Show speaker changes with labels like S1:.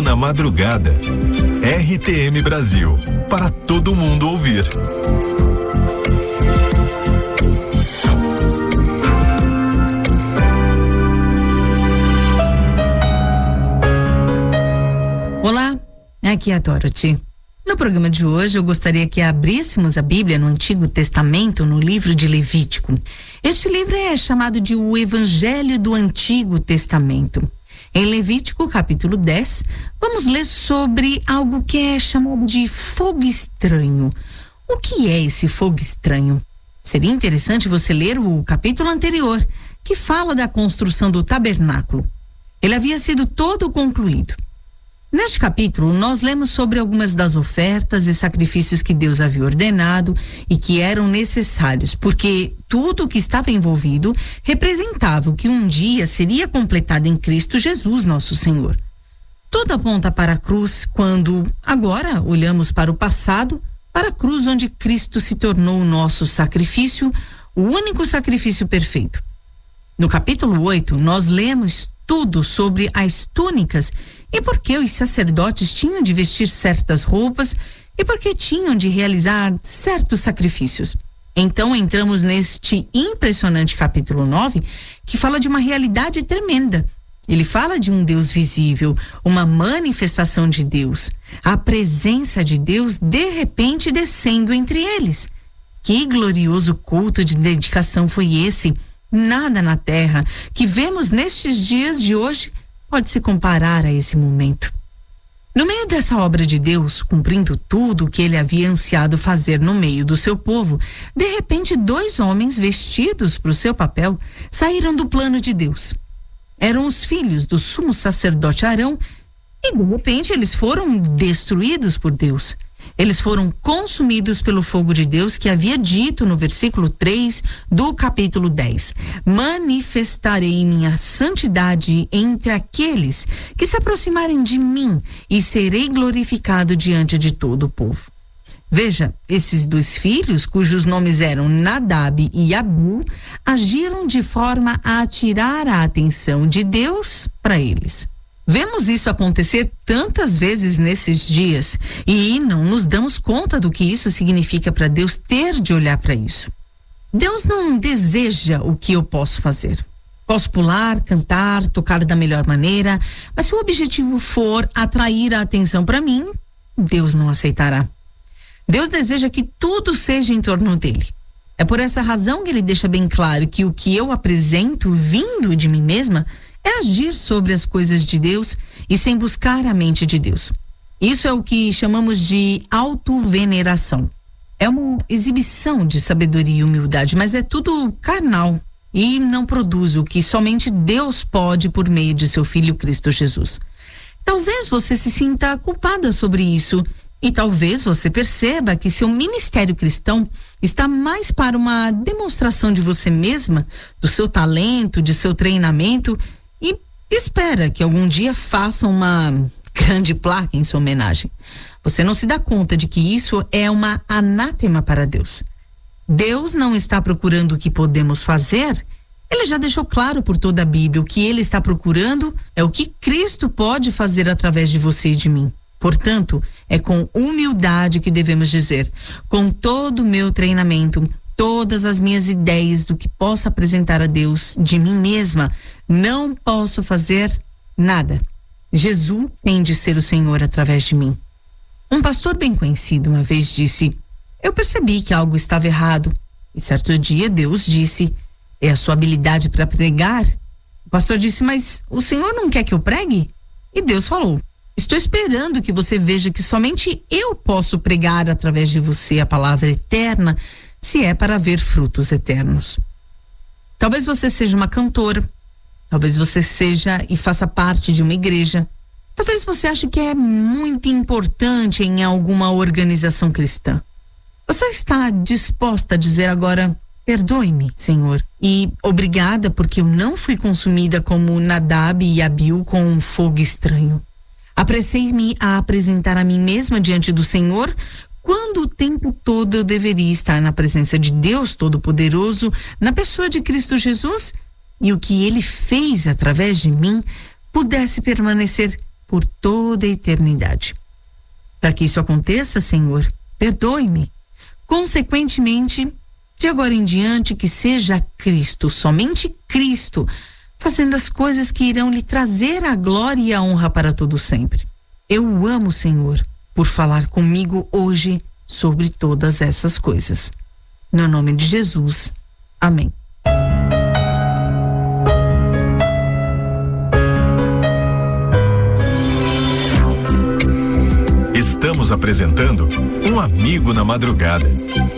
S1: na madrugada. RTM Brasil, para todo mundo ouvir.
S2: Olá, aqui é a Dorothy. No programa de hoje eu gostaria que abríssemos a Bíblia no Antigo Testamento, no livro de Levítico. Este livro é chamado de o Evangelho do Antigo Testamento. Em Levítico, capítulo 10, vamos ler sobre algo que é chamado de fogo estranho. O que é esse fogo estranho? Seria interessante você ler o capítulo anterior, que fala da construção do tabernáculo. Ele havia sido todo concluído. Neste capítulo, nós lemos sobre algumas das ofertas e sacrifícios que Deus havia ordenado e que eram necessários, porque tudo o que estava envolvido representava o que um dia seria completado em Cristo Jesus, nosso Senhor. Tudo aponta para a cruz quando, agora, olhamos para o passado, para a cruz onde Cristo se tornou o nosso sacrifício, o único sacrifício perfeito. No capítulo 8, nós lemos tudo sobre as túnicas e por que os sacerdotes tinham de vestir certas roupas e por que tinham de realizar certos sacrifícios. Então entramos neste impressionante capítulo 9, que fala de uma realidade tremenda. Ele fala de um Deus visível, uma manifestação de Deus, a presença de Deus de repente descendo entre eles. Que glorioso culto de dedicação foi esse! Nada na terra que vemos nestes dias de hoje pode se comparar a esse momento. No meio dessa obra de Deus, cumprindo tudo o que ele havia ansiado fazer no meio do seu povo, de repente 2 homens vestidos para o seu papel saíram do plano de Deus. Eram os filhos do sumo sacerdote Arão e de repente eles foram destruídos por Deus. Eles foram consumidos pelo fogo de Deus que havia dito no versículo 3 do capítulo 10. Manifestarei minha santidade entre aqueles que se aproximarem de mim e serei glorificado diante de todo o povo. Veja, esses 2 filhos, cujos nomes eram Nadab e Abiú, agiram de forma a atirar a atenção de Deus para eles. Vemos isso acontecer tantas vezes nesses dias e não nos damos conta do que isso significa para Deus ter de olhar para isso. Deus não deseja o que eu posso fazer. Posso pular, cantar, tocar da melhor maneira, mas se o objetivo for atrair a atenção para mim, Deus não aceitará. Deus deseja que tudo seja em torno dele. É por essa razão que ele deixa bem claro que o que eu apresento vindo de mim mesma é agir sobre as coisas de Deus e sem buscar a mente de Deus. Isso é o que chamamos de autoveneração. É uma exibição de sabedoria e humildade, mas é tudo carnal e não produz o que somente Deus pode por meio de seu Filho Cristo Jesus. Talvez você se sinta culpada sobre isso e talvez você perceba que seu ministério cristão está mais para uma demonstração de você mesma, do seu talento, de seu treinamento, e espera que algum dia faça uma grande placa em sua homenagem. Você não se dá conta de que isso é uma anátema para Deus. Deus não está procurando o que podemos fazer. Ele já deixou claro por toda a Bíblia. O que ele está procurando é o que Cristo pode fazer através de você e de mim. Portanto, é com humildade que devemos dizer: com todo o meu treinamento, todas as minhas ideias do que posso apresentar a Deus de mim mesma, não posso fazer nada. Jesus tem de ser o Senhor através de mim. Um pastor bem conhecido uma vez disse: eu percebi que algo estava errado. E certo dia Deus disse: é a sua habilidade para pregar? O pastor disse: mas o Senhor não quer que eu pregue? E Deus falou: estou esperando que você veja que somente eu posso pregar através de você a palavra eterna, se é para ver frutos eternos. Talvez você seja uma cantora, talvez você seja e faça parte de uma igreja, talvez você ache que é muito importante em alguma organização cristã. Você está disposta a dizer agora: perdoe-me, Senhor, e obrigada porque eu não fui consumida como Nadab e Abiú com um fogo estranho. Apressei-me a apresentar a mim mesma diante do Senhor, quando o tempo todo eu deveria estar na presença de Deus Todo-Poderoso, na pessoa de Cristo Jesus, e o que Ele fez através de mim pudesse permanecer por toda a eternidade. Para que isso aconteça, Senhor, perdoe-me. Consequentemente, de agora em diante, que seja Cristo, somente Cristo, fazendo as coisas que irão lhe trazer a glória e a honra para todo sempre. Eu o amo, Senhor, por falar comigo hoje sobre todas essas coisas. No nome de Jesus. Amém.
S1: Estamos apresentando Um Amigo na Madrugada.